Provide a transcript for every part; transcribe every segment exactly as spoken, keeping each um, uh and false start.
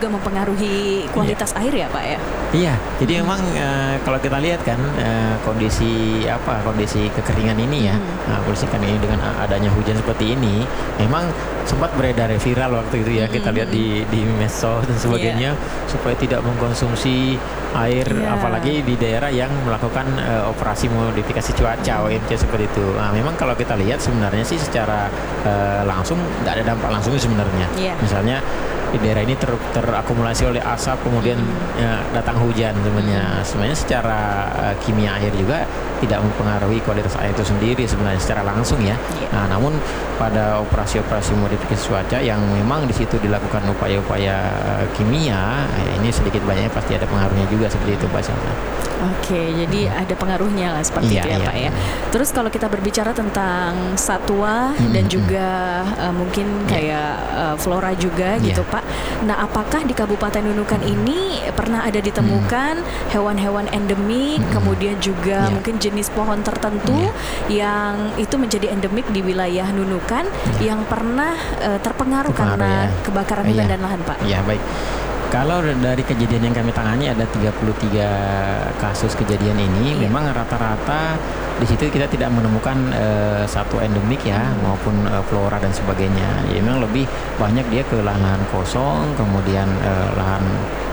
juga mempengaruhi kualitas yeah. air ya Pak ya? Iya, jadi hmm. memang uh, kalau kita lihat kan uh, kondisi apa kondisi kekeringan ini ya, hmm. nah, kondisi kan ini dengan adanya hujan seperti ini, memang sempat beredar viral waktu itu ya, hmm. kita lihat di di medsos dan sebagainya yeah. supaya tidak mengkonsumsi air, yeah. apalagi di daerah yang melakukan uh, operasi modifikasi cuaca O M C seperti itu. Nah, memang kalau kita lihat sebenarnya sih secara uh, langsung nggak ada dampak langsung sebenarnya. Yeah. Misalnya di daerah ini ter, terakumulasi oleh asap, kemudian hmm. ya, datang hujan sebenarnya. Hmm. Sebenarnya secara uh, kimia air juga tidak mempengaruhi kualitas air itu sendiri sebenarnya secara langsung ya. Yeah. Nah, namun pada operasi-operasi modifikasi cuaca yang memang di situ dilakukan upaya-upaya uh, kimia, ya ini sedikit banyaknya pasti ada pengaruhnya juga seperti itu Pak Syamsa. Oke, jadi hmm. ada pengaruhnya lah seperti yeah, itu ya yeah. Pak ya. Terus kalau kita berbicara tentang satwa hmm. dan juga uh, mungkin kayak yeah. uh, flora juga yeah. gitu Pak. Nah, apakah di Kabupaten Nunukan ini pernah ada ditemukan hmm. hewan-hewan endemik, hmm. kemudian juga yeah. mungkin jenis pohon tertentu yeah. yang itu menjadi endemik di wilayah Nunukan yeah. yang pernah uh, terpengaruh, terpengaruh karena ya. kebakaran hutan yeah. dan lahan Pak? Iya, yeah, baik. Kalau dari kejadian yang kami tangani ada tiga puluh tiga kasus kejadian ini, yeah. memang rata-rata di situ kita tidak menemukan uh, satu endemik ya hmm. maupun uh, flora dan sebagainya. Ya, memang lebih banyak dia ke lahan kosong, kemudian uh, lahan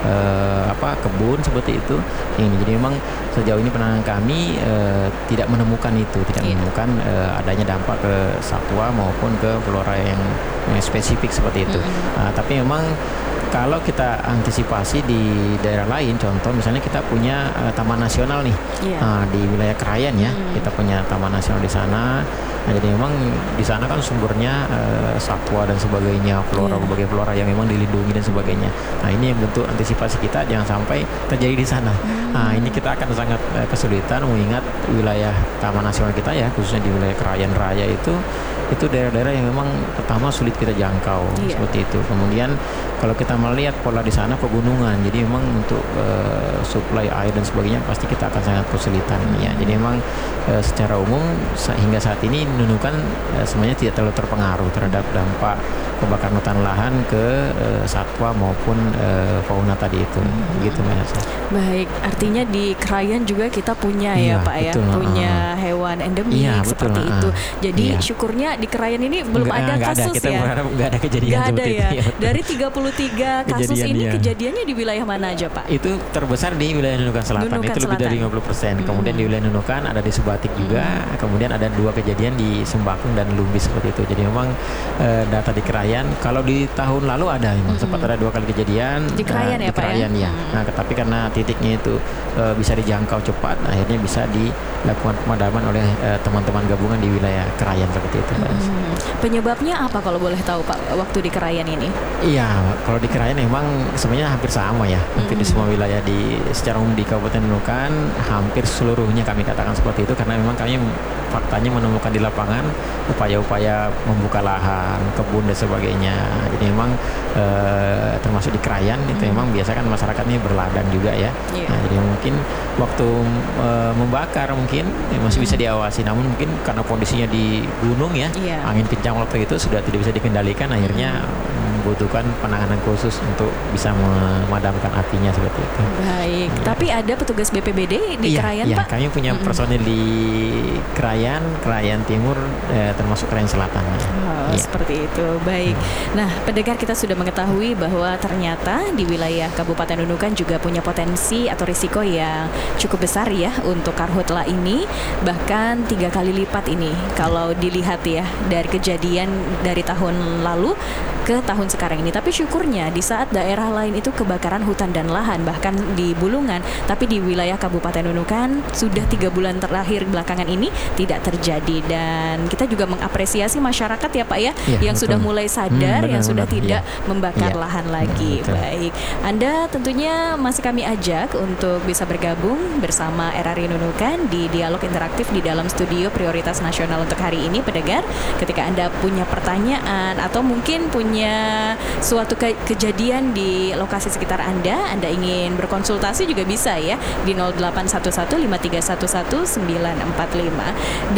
uh, apa kebun seperti itu. Ini jadi memang sejauh ini penanganan kami uh, tidak menemukan itu, tidak yeah. menemukan uh, adanya dampak ke satwa maupun ke flora yang, yang spesifik seperti itu. Hmm. Uh, tapi memang kalau kita antisipasi di daerah lain, contoh misalnya kita punya uh, taman nasional nih yeah. uh, di wilayah Krayan ya, hmm. kita punya taman nasional di sana. Nah, jadi memang di sana kan sumbernya uh, satwa dan sebagainya, flora, yeah. berbagai flora yang memang dilindungi dan sebagainya. Nah, ini yang bentuk antisipasi kita jangan sampai terjadi di sana. Hmm. Nah, ini kita akan sangat uh, kesulitan mengingat wilayah taman nasional kita ya, khususnya di wilayah Krayan Raya itu itu daerah-daerah yang memang pertama sulit kita jangkau yeah. seperti itu. Kemudian kalau kita melihat pola di sana pegunungan, jadi memang untuk uh, suplai air dan sebagainya pasti kita akan sangat kesulitan hmm. ya. Jadi memang uh, secara umum hingga saat ini Nunukan uh, sebenarnya tidak terlalu terpengaruh terhadap dampak kebakaran hutan lahan ke uh, satwa maupun uh, fauna tadi itu, hmm. gitu Mbak Elsa. Baik, artinya di Krayan juga kita punya iya, ya Pak ya, betul, punya uh, hewan endemik iya, seperti betul, itu. Uh, Jadi iya. syukurnya di Krayan ini belum nggak, ada nggak kasus ada. Kita ya. berharap nggak ada kejadian nggak seperti ada ya. itu. Dari tiga puluh tiga kasus kejadian, ini iya. kejadiannya di wilayah mana aja Pak? Itu terbesar di wilayah Nunukan Selatan, Nunukan itu Selatan. lebih dari lima puluh persen. Hmm. Kemudian di wilayah Nunukan ada di Subatik juga, hmm. kemudian ada dua kejadian di Sembakung dan Lumbis seperti itu. Jadi memang uh, data di Krayan, kalau di tahun lalu ada memang hmm. sempat ada dua kali kejadian di Krayan uh, ya di Krayan Pak ya. ya. Hmm. Nah, tapi karena titiknya itu uh, bisa dijangkau cepat, akhirnya bisa dilakukan pemadaman oleh uh, teman-teman gabungan di wilayah Krayan seperti itu. Hmm. Penyebabnya apa kalau boleh tahu Pak waktu di Krayan ini? Iya, kalau di Krayan memang sebenarnya hampir sama ya. Hampir hmm. di semua wilayah di secara umum di Kabupaten Nunukan hampir seluruhnya kami katakan seperti itu karena memang kami faktanya menemukan di lapangan upaya-upaya membuka lahan, kebun dan sebagainya. Jadi memang e, termasuk di Krayan hmm. itu memang biasa kan masyarakatnya berladang juga ya. Yeah. Nah, jadi mungkin waktu e, membakar mungkin ya masih hmm. bisa diawasi, namun mungkin karena kondisinya di gunung ya, yeah. angin kencang waktu itu sudah tidak bisa dikendalikan, akhirnya hmm. membutuhkan penanganan khusus untuk bisa memadamkan apinya seperti itu. Baik, ya. Tapi ada petugas B P B D di iya, Krayan iya, Pak? Kami punya hmm. personil di Krayan, Krayan Timur, eh, termasuk Krayan Selatan. Oh, ya. Seperti itu. Baik. Nah, pendengar kita sudah mengetahui bahwa ternyata di wilayah Kabupaten Nunukan juga punya potensi atau risiko yang cukup besar ya untuk karhutla ini, bahkan tiga kali lipat ini kalau dilihat ya dari kejadian dari tahun lalu ke tahun sekarang ini. Tapi syukurnya di saat daerah lain itu kebakaran hutan dan lahan, bahkan di Bulungan, tapi di wilayah Kabupaten Nunukan sudah tiga bulan terakhir belakangan ini tidak terjadi. Dan kita juga mengapresiasi masyarakat ya Pak ya, ya yang betul. Sudah mulai sadar, hmm, benar, yang sudah benar, tidak ya. membakar ya. lahan lagi. Betul. Baik, Anda tentunya masih kami ajak untuk bisa bergabung bersama R R I Nunukan di dialog interaktif di dalam studio Prioritas Nasional untuk hari ini. Pendengar, ketika Anda punya pertanyaan atau mungkin punya suatu ke- kejadian di lokasi sekitar Anda, Anda ingin berkonsultasi juga bisa ya di nol delapan satu satu lima tiga satu satu sembilan empat lima.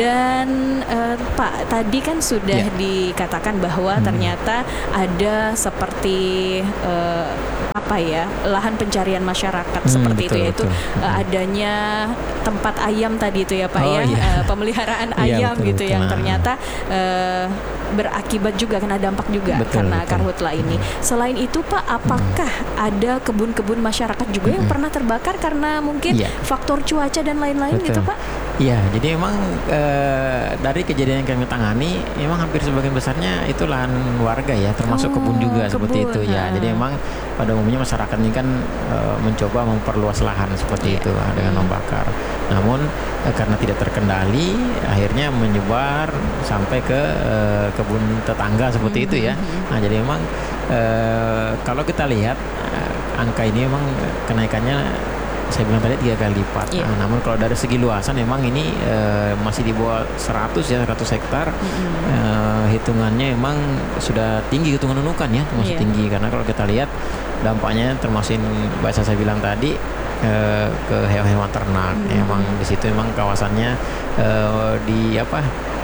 Dan uh, Pak, tadi kan sudah ya. dikatakan bahwa hmm. ternyata ada seperti uh, apa ya, lahan pencarian masyarakat Hmm, seperti betul, itu, yaitu betul. uh, Mm-mm. adanya tempat ayam tadi itu ya Pak Oh, ya, iya. uh, pemeliharaan Iya, ayam betul, gitu betul. yang Nah. ternyata uh, berakibat juga, kena dampak juga Betul, karena betul. karhutla ini. Selain itu Pak, apakah ada kebun-kebun masyarakat juga yang Mm-mm. pernah terbakar karena mungkin Iya. faktor cuaca dan lain-lain gitu Betul. Pak? Iya, jadi memang eh, dari kejadian yang kami tangani, memang hampir sebagian besarnya itu lahan warga ya, termasuk Oh, kebun juga seperti kebun, itu ya. ha. Jadi memang pada umumnya masyarakat ini kan eh, mencoba memperluas lahan seperti Iya. itu ah, dengan Hmm. membakar. Namun eh, karena tidak terkendali, akhirnya menyebar sampai ke eh, kebun tetangga seperti Hmm, itu ya. hmm, hmm. Nah, jadi memang eh, kalau kita lihat eh, angka ini memang kenaikannya saya bilang tadi tiga kali lipat. Iya. Nah, namun kalau dari segi luasan memang ini eh, masih di bawah seratus ya, seratus hektar. Mm-mm. Eh, hitungannya memang sudah tinggi, hitungan nunukan ya, masih Iya. tinggi karena kalau kita lihat dampaknya termasuk bahasa saya bilang tadi eh, ke hewan-hewan ternak. Hmm. Memang di situ memang kawasannya eh, di apa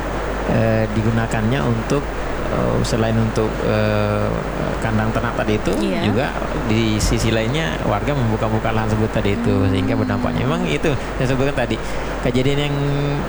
eh, digunakannya untuk eh, selain untuk eh, kandang ternak tadi itu, Iya. juga di sisi lainnya warga membuka-buka lahan sebut tadi itu, Hmm. sehingga berdampaknya memang itu saya sebutkan tadi kejadian yang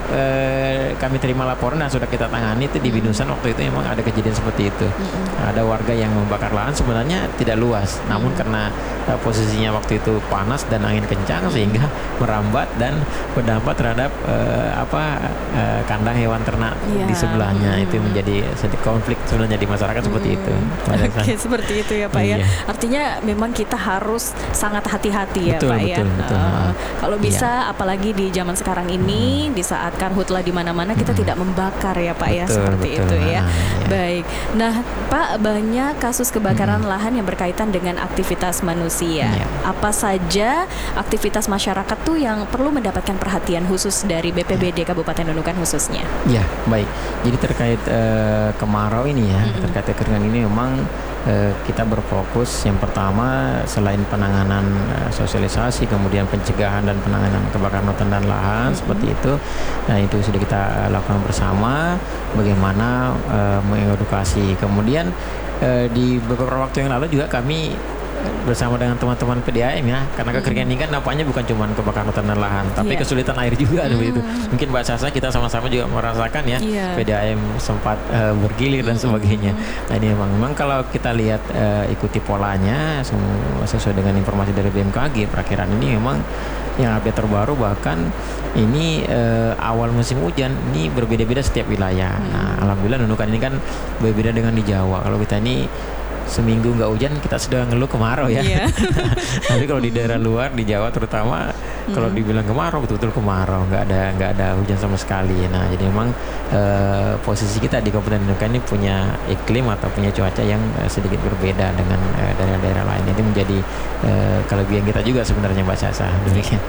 eh, kami terima laporan dan sudah kita tangani itu di Hmm. Binusan waktu itu memang ada kejadian seperti itu. Mm-mm. Ada warga yang membakar lahan sebenarnya tidak luas, namun Hmm. karena eh, posisinya waktu itu panas dan angin kencang sehingga merambat dan berdampak terhadap eh, apa eh, kandang hewan ternak Iya. di sebelahnya. Hmm. Itu menjadi sedikit konflik sebenarnya di masyarakat seperti Hmm. itu. Pada Oke, saat- seperti itu ya Pak ya. Iya. Artinya memang kita harus sangat hati-hati ya Betul, Pak ya. betul, betul. Eh, Ah. kalau bisa apalagi di zaman sekarang ini, di saat karhutla di mana-mana kita Mm-mm. tidak membakar ya Pak ya, Betul, seperti betul. itu ya. Ah, iya. Baik. Nah, Pak, banyak kasus kebakaran Mm-mm. lahan yang berkaitan dengan aktivitas manusia. Iya. Apa saja aktivitas masyarakat tuh yang perlu mendapatkan perhatian khusus dari B P B D Kabupaten Nunukan khususnya? Ya, baik. Jadi terkait eh, kemarau ini ya, Mm-mm. terkait kekeringan ini memang eh, kita berfokus yang pertama selain penanganan eh, sosialisasi, kemudian pencegahan dan penanganan kebakaran hutan dan lahan Mm-mm. seperti itu. Nah, itu sudah kita lakukan bersama bagaimana eh, mengedukasi. Kemudian eh, di beberapa waktu yang lalu juga kami bersama dengan teman-teman P D A M ya, karena kekeringan ini kan nampaknya bukan cuma kebakaran hutan dan lahan, tapi Iya. kesulitan air juga Hmm. begitu. Mungkin Mbak Sasa kita sama-sama juga merasakan ya, Iya. P D A M sempat eh, bergilir dan sebagainya. Nah, ini memang, memang kalau kita lihat eh, ikuti polanya semua sesuai dengan informasi dari B M K G, perakhiran ini memang yang update terbaru, bahkan ini eh, awal musim hujan ini berbeda-beda setiap wilayah. Hmm. Nah, alhamdulillah Nunukan ini kan berbeda dengan di Jawa. Kalau kita ini seminggu nggak hujan kita sudah ngeluh kemarau ya. Iya. Tapi kalau di daerah luar di Jawa terutama kalau Hmm. dibilang kemarau betul-betul kemarau, nggak ada nggak ada hujan sama sekali. Nah, jadi memang eh, posisi kita di Kabupaten Nunukan ini punya iklim atau punya cuaca yang eh, sedikit berbeda dengan eh, daerah-daerah lain. Itu menjadi eh, kelebihan kita juga sebenarnya Mbak Sasa. Demikian.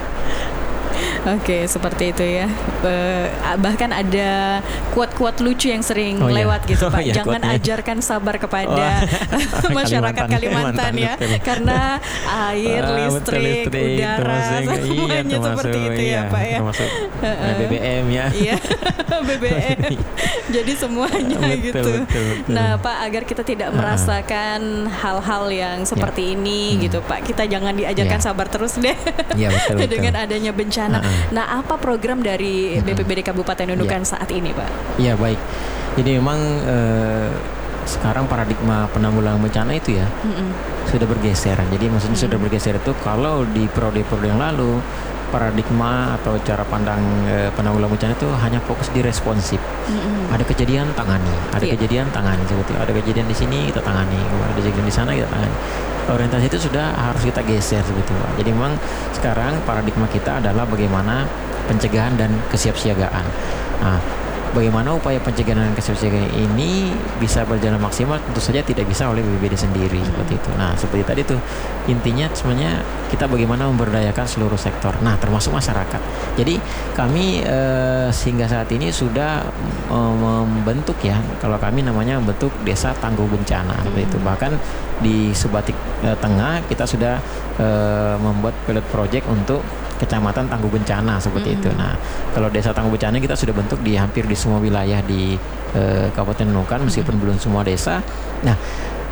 Oke, seperti itu ya. Eh, bahkan ada kuat-kuat lucu yang sering Oh, iya. lewat gitu Oh, Pak. iya, Jangan quote-nya. ajarkan sabar kepada Oh. masyarakat Kalimantan, Kalimantan ya, betul. karena air, Ah, betul, listrik, listrik, udara, termasuk- iya, semuanya termasuk, seperti itu ya iya, Pak ya. termasuk Heeh. B B M ya. Iya, B B M. Jadi semuanya Betul, gitu. betul, betul. Nah, Pak, agar kita tidak Ah. merasakan hal-hal yang seperti ini Hmm. gitu, Pak. Kita jangan diajarkan Ya. sabar terus deh. Iya, betul, betul. Dengan adanya bencana. Ah, ah. Nah, apa program dari Mm-mm. B P B D Kabupaten Nunukan saat ini, Pak? Iya, baik. Jadi memang eh, sekarang paradigma penanggulangan bencana itu ya Mm-mm. sudah bergeser. Jadi maksudnya Mm-mm. sudah bergeser itu kalau di periode-periode yang lalu paradigma atau cara pandang eh, penanggulangan bencana itu hanya fokus di responsif. Mm-mm. Ada kejadian tangani, ada Iya. kejadian tangani seperti ada kejadian di sini kita tangani, ada kejadian di sana kita tangani. Orientasi itu sudah harus kita geser sebetulnya. Jadi memang sekarang paradigma kita adalah bagaimana pencegahan dan kesiapsiagaan. Nah, bagaimana upaya pencegahan dan kesiapsiagaan ini bisa berjalan maksimal tentu saja tidak bisa oleh B P B D sendiri seperti itu. Nah, seperti tadi tuh intinya sebenarnya kita bagaimana memberdayakan seluruh sektor. Nah, termasuk masyarakat. Jadi kami eh, sehingga saat ini sudah eh, membentuk ya, kalau kami namanya membentuk desa tangguh bencana seperti itu. Bahkan di Sebatik eh, Tengah kita sudah eh, membuat pilot project untuk kecamatan tangguh bencana seperti Mm-hmm. itu. Nah, kalau desa tangguh bencana kita sudah bentuk di hampir di semua wilayah di eh, Kabupaten Nunukan meskipun belum semua desa. Nah,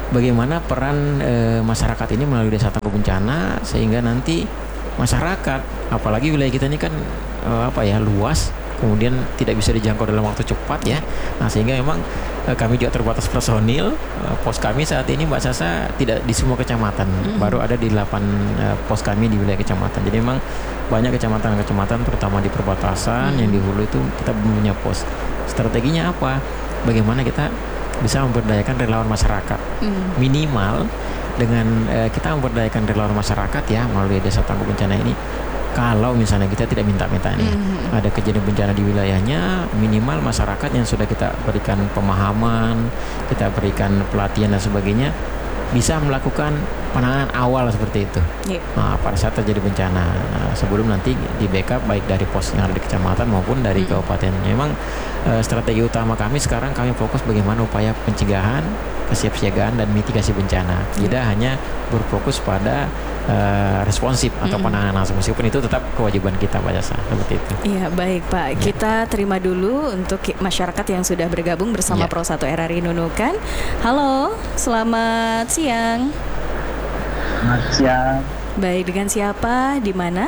bagaimana peran e, masyarakat ini melalui desa tangguh bencana sehingga nanti masyarakat, apalagi wilayah kita ini kan e, apa ya luas, kemudian tidak bisa dijangkau dalam waktu cepat ya. Nah sehingga memang e, kami juga terbatas personil. E, pos kami saat ini Mbak Sasa tidak di semua kecamatan, mm-hmm. baru ada di delapan e, pos kami di wilayah kecamatan. Jadi memang banyak kecamatan-kecamatan terutama di perbatasan mm-hmm. yang di hulu itu kita belum punya pos. Strateginya apa? Bagaimana kita bisa memberdayakan relawan masyarakat, mm. minimal dengan eh, kita memberdayakan relawan masyarakat ya melalui desa tangguh bencana ini. Kalau misalnya kita tidak minta-minta nih, mm. ada kejadian bencana di wilayahnya, minimal masyarakat yang sudah kita berikan pemahaman, kita berikan pelatihan dan sebagainya, bisa melakukan penanganan awal seperti itu. Yeah. Nah, pada saat terjadi bencana, nah, sebelum nanti di backup baik dari pos yang ada di kecamatan maupun dari mm. kabupaten. Memang uh, strategi utama kami sekarang kami fokus bagaimana upaya pencegahan, kesiapsiagaan dan mitigasi bencana. Yeah. Tidak hanya berfokus pada uh, responsif atau mm. penanganan langsung, meskipun itu tetap kewajiban kita Pak Jasa seperti itu. Iya baik Pak, yeah. Kita terima dulu untuk masyarakat yang sudah bergabung bersama yeah. Pro satu R R I Nunukan. Halo, selamat siang. Selamat siang. Baik, dengan siapa? Di mana?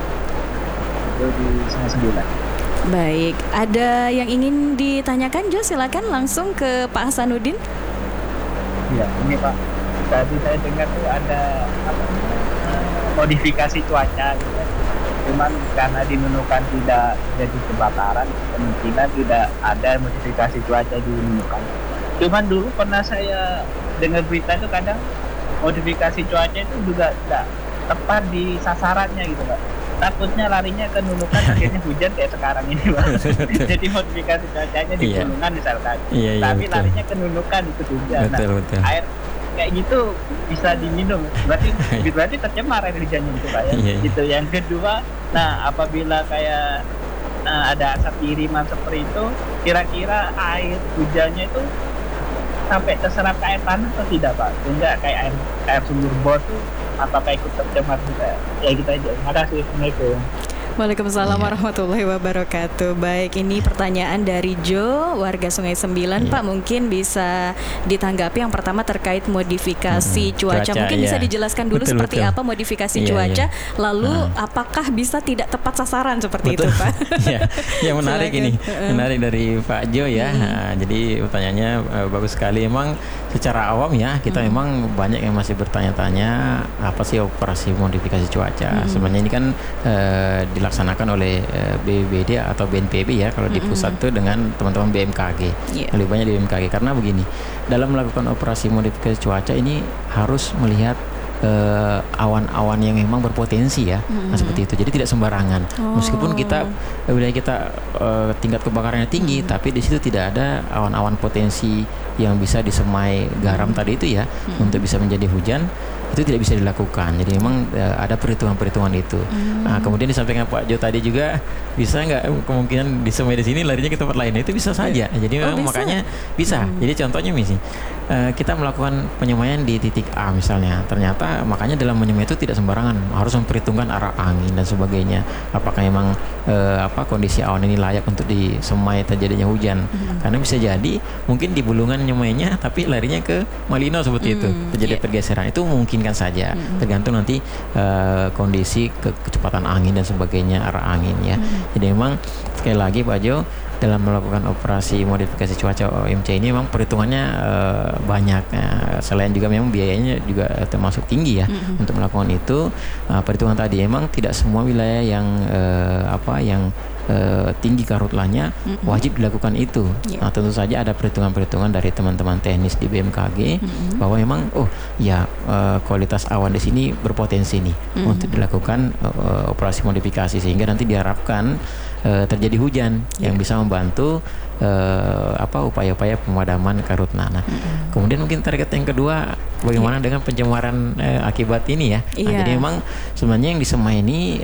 Di Sungai Sembilan. Baik, ada yang ingin ditanyakan Jo? Silakan langsung ke Pak Hasanuddin. Iya, ini Pak. Tadi saya dengar tuh ada apa, modifikasi cuaca gitu. Cuman karena di Nunukan tidak jadi kebakaran, kemungkinan tidak ada modifikasi cuaca di Nunukan. Cuman dulu pernah saya dengar berita itu kadang modifikasi cuaca itu juga tidak tepat di sasarannya gitu Pak. Takutnya larinya ke Nunukan akhirnya hujan kayak sekarang ini Pak. Jadi modifikasi cuacanya di iya. Bulungan misalkan, iya, iya, tapi betul. larinya ke Nunukan itu hujan. Betul, nah, betul. Air kayak gitu bisa diminum. Berarti berarti tercemar air hujannya gitu Pak ya. Iya, iya. Gitu. Yang kedua, nah apabila kayak nah, ada asap kiriman seperti itu, kira-kira air hujannya itu sampai terserap ke air tanah atau tidak Pak? Sehingga kayak air, air sumur bor tuh apakah ikut tercemar juga? Ya gitu aja. Terima kasih. Assalamualaikum. Waalaikumsalam warahmatullahi wabarakatuh. Baik, ini pertanyaan dari Jo, warga Sungai Sembilan. Pak, mungkin bisa ditanggapi yang pertama terkait modifikasi hmm, cuaca. cuaca. Mungkin ya. bisa dijelaskan dulu betul, seperti betul. apa modifikasi iya, cuaca. Iya. Lalu uh. apakah bisa tidak tepat sasaran seperti betul. itu, Pak? ya, ya menarik ini, menarik dari Pak Jo ya. Hmm. Nah, jadi pertanyaannya uh, bagus sekali. Emang secara awam ya kita hmm. memang banyak yang masih bertanya-tanya apa sih operasi modifikasi cuaca. Hmm. Sebenarnya ini kan uh, dilaksanakan oleh uh, B B B D atau B N P B ya kalau di pusat mm-hmm. tuh dengan teman-teman B M K G yeah. lebih banyak di B M K G karena begini, dalam melakukan operasi modifikasi cuaca ini harus melihat uh, awan-awan yang memang berpotensi ya mm-hmm. nah seperti itu, jadi tidak sembarangan oh. meskipun kita wilayah kita uh, tingkat kebakarannya tinggi mm-hmm. tapi di situ tidak ada awan-awan potensi yang bisa disemai garam mm-hmm. tadi itu ya mm-hmm. untuk bisa menjadi hujan, itu tidak bisa dilakukan. Jadi memang uh, ada perhitungan-perhitungan itu. Hmm. Nah, kemudian disampaikan Pak Jo tadi juga bisa nggak kemungkinan disemai di sini larinya ke tempat lain? Itu bisa saja. Jadi oh, memang bisa. makanya bisa. Hmm. Jadi contohnya misalnya uh, kita melakukan penyemaian di titik A misalnya. Ternyata makanya dalam menyemai itu tidak sembarangan, harus memperhitungkan arah angin dan sebagainya. Apakah memang uh, apa kondisi awan ini layak untuk disemai terjadinya hujan? Hmm. Karena bisa jadi mungkin di Bulungan nyemainya tapi larinya ke Malino seperti hmm. itu. Terjadi yeah. pergeseran. Itu mungkin kan saja mm-hmm. tergantung nanti uh, kondisi ke kecepatan angin dan sebagainya, arah angin ya. Mm-hmm. Jadi memang sekali lagi Pak Jo, dalam melakukan operasi modifikasi cuaca O M C ini memang perhitungannya uh, banyak. Uh, selain juga memang biayanya juga termasuk tinggi ya mm-hmm. untuk melakukan itu. Uh, perhitungan tadi memang tidak semua wilayah yang uh, apa yang Uh, tinggi karhutlahnya mm-hmm. wajib dilakukan itu. Yeah. Nah, tentu saja ada perhitungan-perhitungan dari teman-teman teknis di B M K G mm-hmm. bahwa memang oh ya uh, kualitas awan di sini berpotensi nih mm-hmm. untuk dilakukan uh, operasi modifikasi sehingga nanti diharapkan uh, terjadi hujan yeah. yang bisa membantu uh, apa upaya-upaya pemadaman karhutlah. Nah, mm-hmm. kemudian mungkin target yang kedua bagaimana yeah. dengan pencemaran uh, akibat ini ya. Nah, yeah. jadi memang sebenarnya yang disemai ini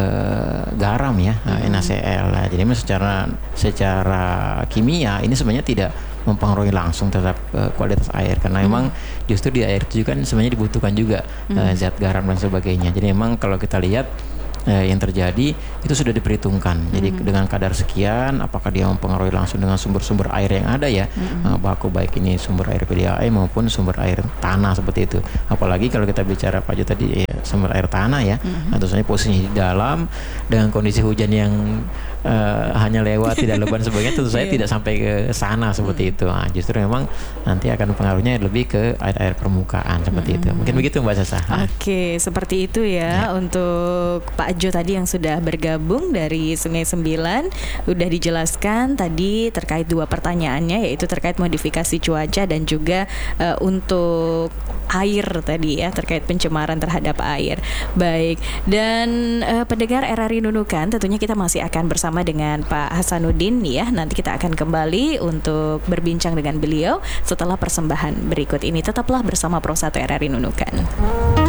uh, garam ya, mm-hmm. N A C L. Nah, jadi memang secara secara kimia ini sebenarnya tidak mempengaruhi langsung terhadap uh, kualitas air karena mm. memang justru di air itu juga kan sebenarnya dibutuhkan juga mm. uh, zat garam dan sebagainya. Jadi memang kalau kita lihat eh, yang terjadi itu sudah diperhitungkan. Jadi Hmm. dengan kadar sekian, apakah dia mempengaruhi langsung dengan sumber-sumber air yang ada ya, Hmm. eh, baku baik ini sumber air P D A E maupun sumber air tanah seperti itu. Apalagi kalau kita bicara Pak Jo tadi ya, sumber air tanah ya, Hmm. atau misalnya posisinya di dalam dengan kondisi hujan yang eh, hanya lewat tidak lebat sebagainya, tentu saya Iya. tidak sampai ke sana seperti itu. Nah, justru memang nanti akan pengaruhnya lebih ke air-air permukaan seperti itu. Mungkin begitu Mbak Sasa. Oke, seperti itu ya, untuk Pak Jo tadi yang sudah bergabung dari Sungai Sembilan. Udah dijelaskan tadi terkait dua pertanyaannya, yaitu terkait modifikasi cuaca dan juga eh, untuk air tadi ya, terkait pencemaran terhadap air. Baik, dan eh, pendengar R R I Nunukan, tentunya kita masih akan bersama dengan Pak Hasanuddin ya. Nanti kita akan kembali untuk berbincang dengan beliau setelah persembahan berikut ini. Tetaplah bersama Pro satu R R I Nunukan.